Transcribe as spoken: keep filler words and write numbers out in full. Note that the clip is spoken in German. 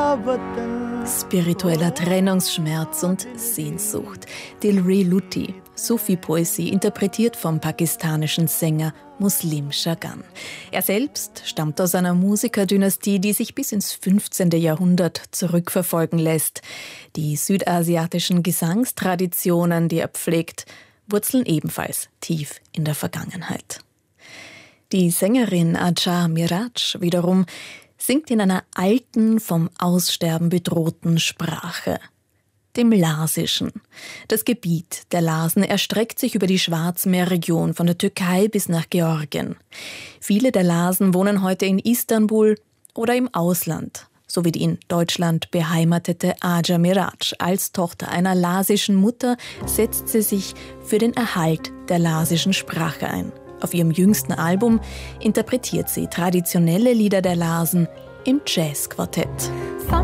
Spiritueller Trennungsschmerz und Sehnsucht. Dilri Luthi, Sufi-Poesie, interpretiert vom pakistanischen Sänger Muslim Shagan. Er selbst stammt aus einer Musikerdynastie, die sich bis ins fünfzehnten Jahrhundert zurückverfolgen lässt. Die südasiatischen Gesangstraditionen, die er pflegt, wurzeln ebenfalls tief in der Vergangenheit. Die Sängerin Aja Miraj wiederum singt in einer alten, vom Aussterben bedrohten Sprache, dem Larsischen. Das Gebiet der Larsen erstreckt sich über die Schwarzmeerregion von der Türkei bis nach Georgien. Viele der Larsen wohnen heute in Istanbul oder im Ausland, so wie die in Deutschland beheimatete Aja Miraj. Als Tochter einer larsischen Mutter setzt sie sich für den Erhalt der larsischen Sprache ein. Auf ihrem jüngsten Album interpretiert sie traditionelle Lieder der Larsen im Jazzquartett.